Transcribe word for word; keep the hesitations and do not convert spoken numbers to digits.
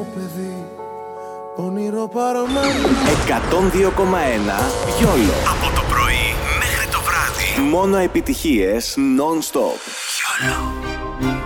παιδί, όνειρο παρωμένο. εκατόν δύο κόμμα ένα Γιόλο. Από το πρωί μέχρι το βράδυ. Μόνο επιτυχίες non-stop. Γιόλο.